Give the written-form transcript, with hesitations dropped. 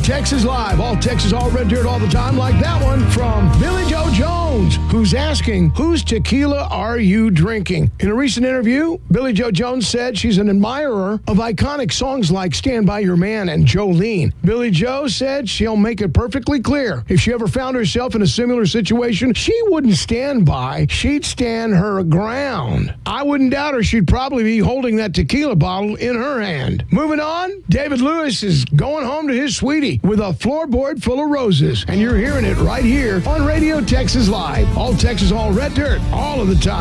Texas Live. All Texas, all red dirt all the time, like that one from Billy Joe Jones, who's asking, whose tequila are you drinking? In a recent interview, Billy Joe Jones said she's an admirer of iconic songs like Stand By Your Man and Jolene. Billy Joe said she'll make it perfectly clear if she ever found herself in a similar situation, she wouldn't stand by, she'd stand her ground. I wouldn't doubt her, she'd probably be holding that tequila bottle in her hand. Moving on, David Lewis is going home to his sweetie with a floorboard full of roses, and you're hearing it right here on Radio Texas Live. All Texas, all red dirt, all of the time.